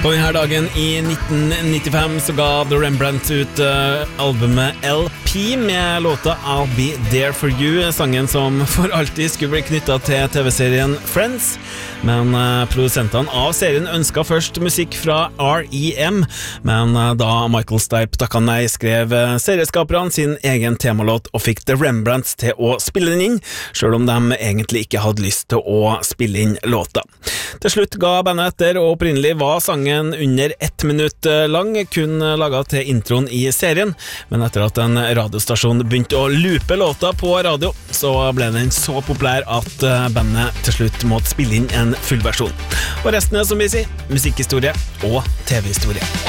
På denne dagen i 1995 så ga The Rembrandt ut albumet LP med låta I'll Be There For You, sangen som for alltid skulle bli knyttet til TV-serien Friends. Men produsentene av serien ønsket først musikk fra R.E.M., men da Michael Stipe takket nei, skrev serieskaperne sin egen temalåt og fikk The Rembrandts til å spille den inn, selv om de egentlig ikke hadde lyst til å spille inn låta. Til slutt ga bandet etter, og opprinnelig var sangen under 1 minutt lang, kun laget til introen i serien, men etter at en radiostasjon begynte å loope låta på radio, så ble den så populær at bandet til slutt måtte spille inn en full versjon. Og resten er, som vi sier, musikkhistorie og TV-historie.